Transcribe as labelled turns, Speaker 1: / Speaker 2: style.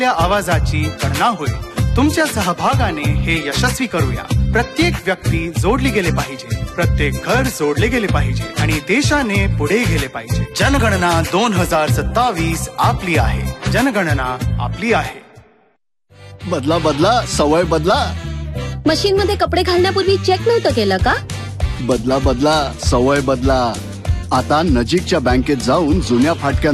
Speaker 1: त्या आवाजाची गणना होईल. तुमच्या सहभागाने हे यशस्वी करूया. प्रत्येक व्यक्ती जोडली गेले पाहिजे, प्रत्येक घर जोडले गेले पाहिजे आणि देशाने पुढे गेले पाहिजे. जनगणना 2027 आपली आहे. जनगणना आपली आहे.
Speaker 2: बदला बदला सवय बदला.
Speaker 3: मशीन मध्ये कपडे घालण्यापूर्वी चेक नव्हतं केलं का?
Speaker 2: बदला बदला सवय बदला. आता नजीकच्या बँकेत जाऊन जुन्या फाटक्या